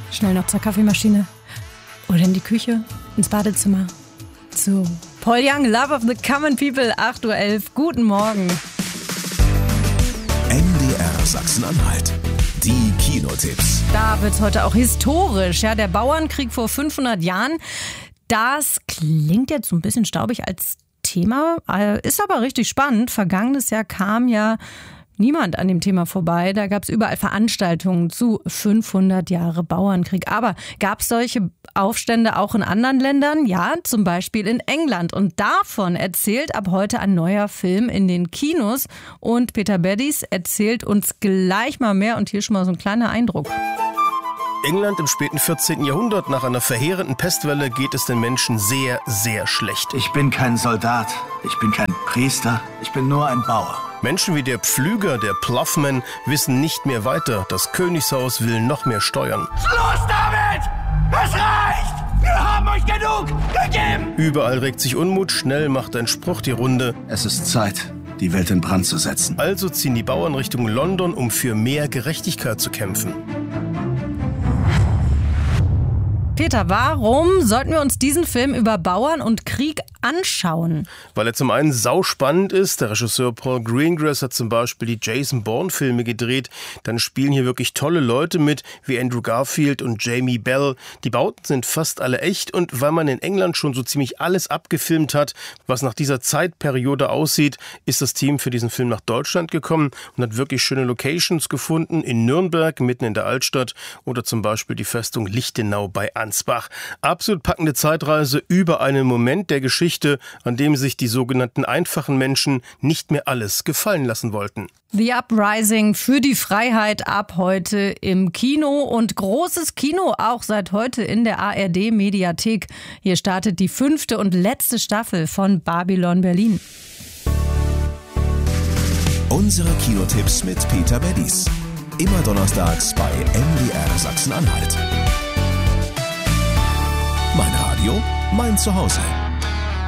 Schnell noch zur Kaffeemaschine. Oder in die Küche, ins Badezimmer. Zu Paul Young, Love of the Common People, 8:11 Uhr. Guten Morgen. MDR Sachsen-Anhalt. Die Kinotipps. Da wird es heute auch historisch. Ja, der Bauernkrieg vor 500 Jahren. Das klingt jetzt so ein bisschen staubig als Thema, ist aber richtig spannend. Vergangenes Jahr kam ja niemand an dem Thema vorbei. Da gab es überall Veranstaltungen zu 500 Jahre Bauernkrieg. Aber gab es solche Aufstände auch in anderen Ländern? Ja, zum Beispiel in England. Und davon erzählt ab heute ein neuer Film in den Kinos. Und Peter Beddies erzählt uns gleich mal mehr. Und hier schon mal so ein kleiner Eindruck. England im späten 14. Jahrhundert. Nach einer verheerenden Pestwelle geht es den Menschen sehr, sehr schlecht. Ich bin kein Soldat, ich bin kein Priester, ich bin nur ein Bauer. Menschen wie der Pflüger, der Ploughman, wissen nicht mehr weiter. Das Königshaus will noch mehr steuern. Schluss damit! Es reicht! Wir haben euch genug gegeben! Überall regt sich Unmut, schnell macht ein Spruch die Runde. Es ist Zeit, die Welt in Brand zu setzen. Also ziehen die Bauern Richtung London, um für mehr Gerechtigkeit zu kämpfen. Peter, warum sollten wir uns diesen Film über Bauern und Krieg anschauen? Weil er zum einen sauspannend ist. Der Regisseur Paul Greengrass hat zum Beispiel die Jason Bourne-Filme gedreht. Dann spielen hier wirklich tolle Leute mit, wie Andrew Garfield und Jamie Bell. Die Bauten sind fast alle echt und weil man in England schon so ziemlich alles abgefilmt hat, was nach dieser Zeitperiode aussieht, ist das Team für diesen Film nach Deutschland gekommen und hat wirklich schöne Locations gefunden. In Nürnberg, mitten in der Altstadt oder zum Beispiel die Festung Lichtenau bei Ansbach. Absolut packende Zeitreise über einen Moment der Geschichte, an dem sich die sogenannten einfachen Menschen nicht mehr alles gefallen lassen wollten. The Uprising für die Freiheit ab heute im Kino und großes Kino auch seit heute in der ARD-Mediathek. Hier startet die 5. und letzte Staffel von Babylon Berlin. Unsere Kinotipps mit Peter Beddies. Immer donnerstags bei MDR Sachsen-Anhalt. Mein Radio, mein Zuhause.